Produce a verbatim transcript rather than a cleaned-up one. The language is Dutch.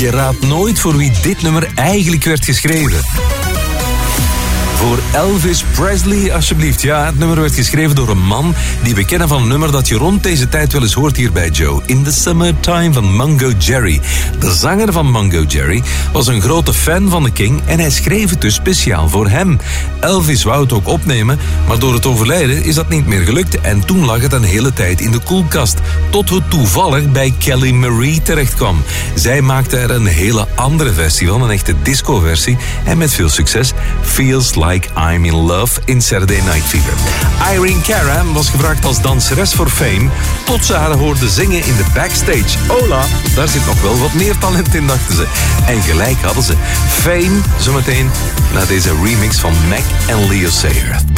Je raadt nooit voor wie dit nummer eigenlijk werd geschreven. Voor Elvis Presley, alsjeblieft. Ja, het nummer werd geschreven door een man die we kennen van een nummer dat je rond deze tijd wel eens hoort hier bij Joe. In the Summertime van Mungo Jerry. De zanger van Mungo Jerry was een grote fan van de King en hij schreef het dus speciaal voor hem. Elvis wou het ook opnemen, maar door het overlijden is dat niet meer gelukt en toen lag het een hele tijd in de koelkast. Tot het toevallig bij Kelly Marie terecht kwam. Zij maakte er een hele andere versie van, een echte disco-versie en met veel succes. Feels Like I'm in Love in Saturday Night Fever. Irene Cara was gevraagd als danseres voor Fame, tot ze haar hoorde zingen in de backstage. Hola, daar zit nog wel wat meer talent in, dachten ze. En gelijk hadden ze. Fame, zometeen na deze remix van Mac en Leo Sayer.